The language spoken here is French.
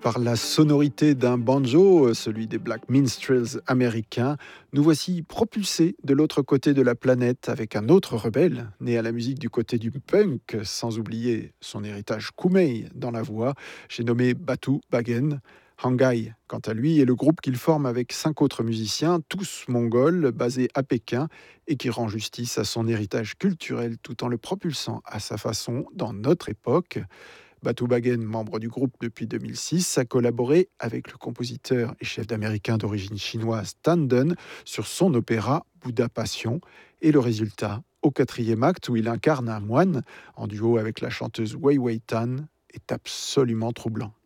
par la sonorité d'un banjo, celui des Black Minstrels américains, nous voici propulsés de l'autre côté de la planète avec un autre rebelle, né à la musique du côté du punk, sans oublier son héritage koumei dans la voix. J'ai nommé Batu Bagen. Hangai, quant à lui, est le groupe qu'il forme avec 5 autres musiciens, tous mongols, basés à Pékin, et qui rend justice à son héritage culturel tout en le propulsant à sa façon dans notre époque. Batu Bagen, membre du groupe depuis 2006, a collaboré avec le compositeur et chef d'américain d'origine chinoise Tan Dun sur son opéra Bouddha Passion. Et le résultat, au 4e acte où il incarne un moine, en duo avec la chanteuse Wei Wei Tan, est absolument troublant.